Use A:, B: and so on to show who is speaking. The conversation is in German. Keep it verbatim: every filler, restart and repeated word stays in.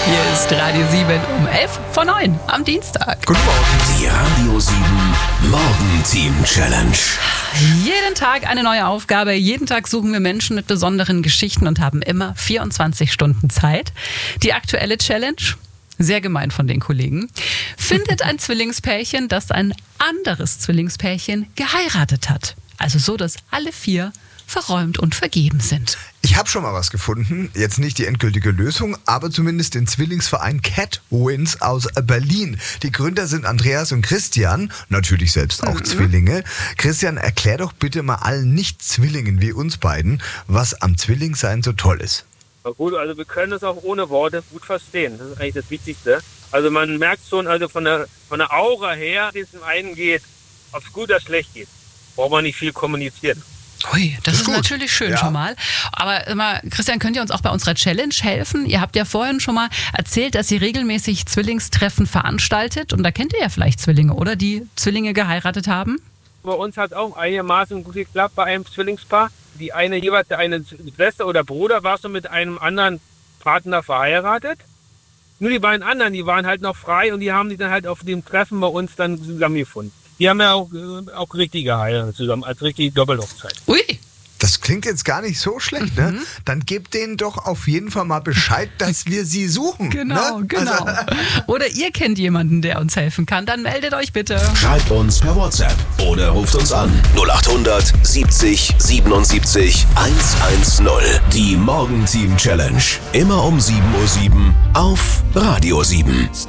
A: Hier ist Radio sieben um elf vor neun am Dienstag.
B: Guten Morgen.
C: Die Radio sieben Morgenteam Challenge.
A: Jeden Tag eine neue Aufgabe. Jeden Tag suchen wir Menschen mit besonderen Geschichten und haben immer vierundzwanzig Stunden Zeit. Die aktuelle Challenge, sehr gemein von den Kollegen, findet ein Zwillingspärchen, das ein anderes Zwillingspärchen geheiratet hat. Also so, dass alle vier verräumt und vergeben sind.
B: Ich habe schon mal was gefunden. Jetzt nicht die endgültige Lösung, aber zumindest den Zwillingsverein Cat Wins aus Berlin. Die Gründer sind Andreas und Christian, natürlich selbst auch mhm. Zwillinge. Christian, erklär doch bitte mal allen Nicht-Zwillingen wie uns beiden, was am Zwillingssein so toll ist.
D: Na gut, also wir können es auch ohne Worte gut verstehen. Das ist eigentlich das Wichtigste. Also man merkt schon, also von der, von der Aura her, wie es dem einen geht, ob es gut oder schlecht geht. Braucht man nicht viel kommunizieren.
A: Ui, das, das ist, ist natürlich schön
B: ja.
A: schon mal. Aber immer, Christian, könnt ihr uns auch bei unserer Challenge helfen? Ihr habt ja vorhin schon mal erzählt, dass ihr regelmäßig Zwillingstreffen veranstaltet. Und da kennt ihr ja vielleicht Zwillinge, oder? Die Zwillinge geheiratet haben?
D: Bei uns hat auch einigermaßen gut geklappt bei einem Zwillingspaar. Die eine jeweils, der eine Schwester oder Bruder war schon mit einem anderen Partner verheiratet. Nur die beiden anderen, die waren halt noch frei und die haben sich dann halt auf dem Treffen bei uns dann zusammengefunden. Die haben ja auch, auch richtig geheiratet zusammen, als richtige Doppelhochzeit.
A: Ui!
B: Das klingt jetzt gar nicht so schlecht, ne?
A: Mhm.
B: Dann gebt denen doch auf jeden Fall mal Bescheid, dass wir sie suchen.
A: Genau,
B: ne?
A: genau.
B: Also
A: oder ihr kennt jemanden, der uns helfen kann, dann meldet euch bitte.
C: Schreibt uns per WhatsApp oder ruft uns an. null acht hundert siebzig siebenundsiebzig hundertzehn. Die Morgenteam Challenge. Immer um sieben Uhr sieben auf Radio sieben.